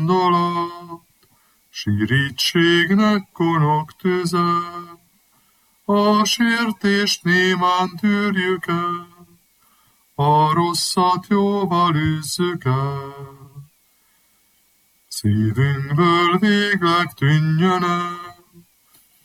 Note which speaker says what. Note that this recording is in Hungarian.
Speaker 1: gondolat, s irítségnek konok tüze, a sértést némán tűrjük el, a rosszat jóval űzzük el. Szívünkből végleg tűnjön el